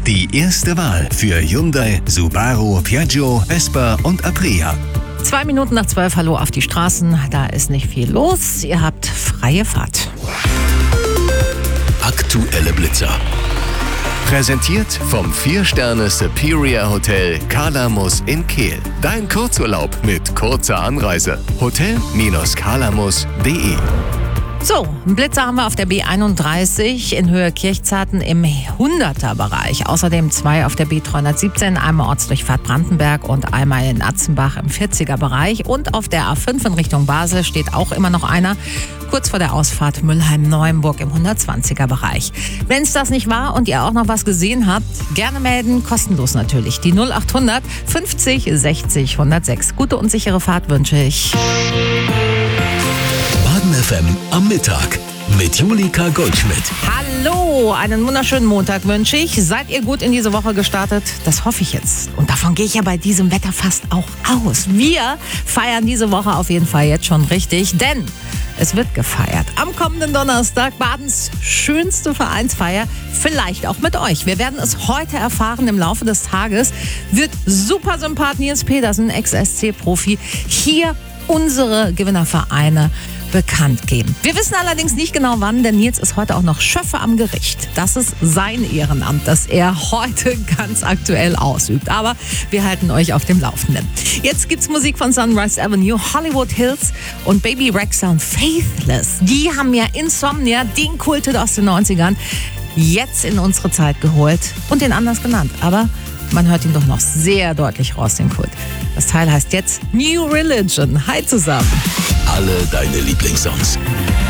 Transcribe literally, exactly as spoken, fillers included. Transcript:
Die erste Wahl für Hyundai, Subaru, Piaggio, Vespa und Aprilia. Zwei Minuten nach zwölf, hallo auf die Straßen. Da ist nicht viel los. Ihr habt freie Fahrt. Aktuelle Blitzer. Präsentiert vom vier Sterne Superior Hotel Kalamus in Kehl. Dein Kurzurlaub mit kurzer Anreise. hotel Bindestrich kalamus punkt de. So, einen Blitzer haben wir auf der B einunddreißig in Höhe Kirchzarten im hunderter-Bereich. Außerdem zwei auf der B dreihundertsiebzehn, einmal Ortsdurchfahrt Brandenberg und einmal in Atzenbach im vierziger-Bereich. Und auf der A fünf in Richtung Basel steht auch immer noch einer, kurz vor der Ausfahrt Mülheim-Neuenburg im hundertzwanziger-Bereich. Wenn es das nicht war und ihr auch noch was gesehen habt, gerne melden, kostenlos natürlich. Die null achthundert fünfzig sechzig hundertsechs. Gute und sichere Fahrt wünsche ich. F M am Mittag mit Julika Goldschmidt. Hallo, einen wunderschönen Montag wünsche ich. Seid ihr gut in diese Woche gestartet? Das hoffe ich jetzt. Und davon gehe ich ja bei diesem Wetter fast auch aus. Wir feiern diese Woche auf jeden Fall jetzt schon richtig, denn es wird gefeiert. Am kommenden Donnerstag Badens schönste Vereinsfeier, vielleicht auch mit euch. Wir werden es heute erfahren im Laufe des Tages. Wird super Sympath Nils Pedersen, Ex-S C-Profi, hier unsere Gewinnervereine bekannt geben. Wir wissen allerdings nicht genau wann, denn Nils ist heute auch noch Schöffe am Gericht. Das ist sein Ehrenamt, das er heute ganz aktuell ausübt. Aber wir halten euch auf dem Laufenden. Jetzt gibt's Musik von Sunrise Avenue, Hollywood Hills und Baby Rexha und Faithless. Die haben ja Insomnia, den Kulthit aus den neunzigern, jetzt in unsere Zeit geholt und den anders genannt. Aber man hört ihn doch noch sehr deutlich raus, den Kult. Das Teil heißt jetzt New Religion. Hi zusammen. Alle deine Lieblingssongs.